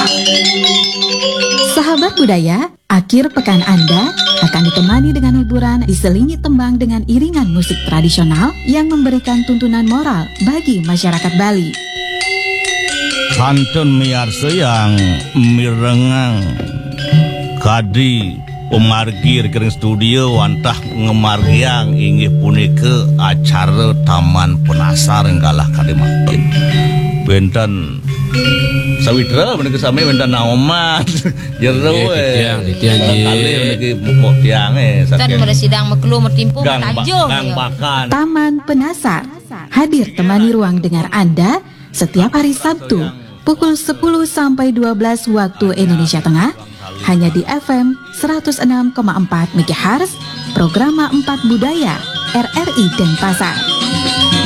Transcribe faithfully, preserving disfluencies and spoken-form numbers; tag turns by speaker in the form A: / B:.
A: Sahabat budaya, akhir pekan Anda akan ditemani dengan hiburan diselingi tembang dengan iringan musik tradisional yang memberikan tuntunan moral bagi masyarakat Bali.
B: Kantun miarsa yang mirengang kadi pemargi rekening studio wantah ngemargiang inggih punika acara Taman Penasar enggalah kadi makin benten sawitra menika sami benten naoman jero we
C: tiang tiang
B: kali meniki mukok tiang e
D: kan sidang meklu mertimpu tajo
B: gang bakan.
A: Taman Penasar hadir temani ruang dengar Anda setiap hari Sabtu pukul sepuluh sampai dua belas waktu Indonesia Tengah hanya di F M seratus enam koma empat MHz, Programa empat Budaya R R I Denpasar.